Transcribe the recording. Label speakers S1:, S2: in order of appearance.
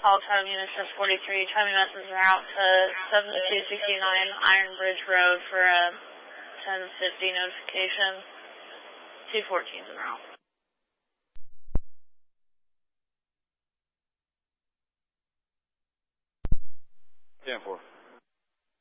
S1: call Charlie Unisys 43. Charlie message route to 7269 Iron Bridge Road for a 1050 notification. 214 en route.
S2: 10-4.